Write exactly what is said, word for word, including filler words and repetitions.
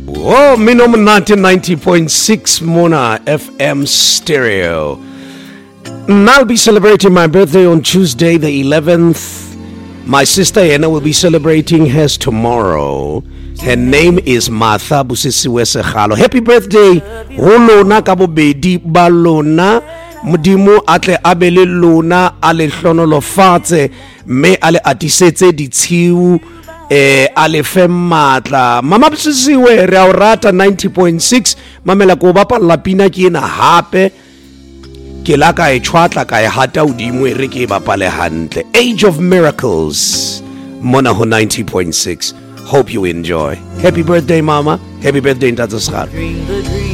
Oh, Minom ninety point six Mona F M stereo. And I'll be celebrating my birthday on Tuesday the eleventh. My sister Anna will be celebrating hers tomorrow. Her name is Martha Busisiwe Sekhalo. Happy birthday. Holona kabobedi balona. Modimo atle abele lona ale hlonolo fatse me ale atisetse ditshiu eh ale fe matla. Mama Busisiwe re a o rata ninety point six. Mamela ko bapalla pina ke ena hape. Ke la ka e tshwatla ka e hata udimo e re ke bapale hantle. Age of Miracles. Mona ho ninety point six. Hope you enjoy. Happy birthday, Mama. Happy birthday, Ntatsa Skhalo.